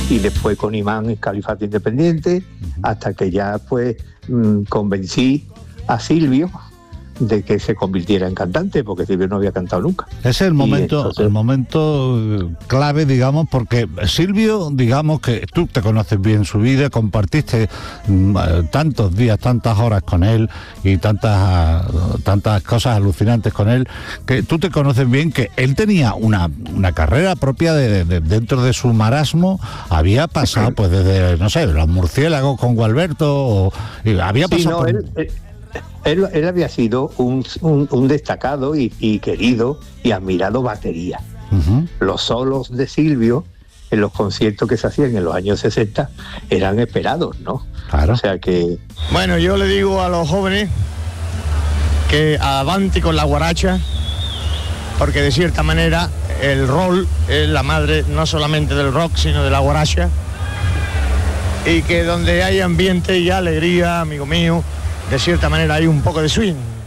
y después con Imán en Califato Independiente, hasta que ya pues convencí a Silvio de que se convirtiera en cantante, porque Silvio no había cantado nunca. Ese es el momento, el momento clave, digamos, porque Silvio, digamos que tú te conoces bien su vida, compartiste tantos días, tantas horas con él y tantas cosas alucinantes con él, que tú te conoces bien, que él tenía una carrera propia dentro de su marasmo, había pasado pues desde, no sé, los murciélagos con Gualberto, había pasado Él había sido un destacado y querido y admirado batería. Los solos de Silvio en los conciertos que se hacían en los años 60 eran esperados, ¿no? Claro. O sea que... Bueno, yo le digo a los jóvenes que avanti con la guaracha, porque de cierta manera el rol es la madre no solamente del rock, sino de la guaracha, y que donde hay ambiente y alegría, amigo mío, de cierta manera hay un poco de swing.